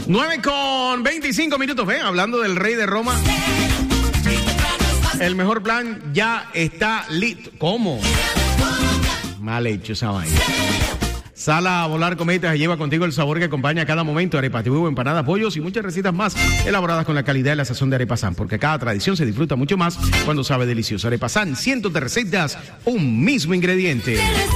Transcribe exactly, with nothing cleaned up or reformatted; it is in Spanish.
nueve con veinticinco minutos, ¿ven? Hablando del rey de Roma. El mejor plan ya está listo. ¿Cómo? Mal hecho esa vaina. Sala a volar cometas y lleva contigo el sabor que acompaña a cada momento. Arepas de huevo, empanadas, pollos y muchas recetas más elaboradas con la calidad y la sazón de Arepa San, porque cada tradición se disfruta mucho más cuando sabe delicioso. Arepa San, cientos de recetas, un mismo ingrediente.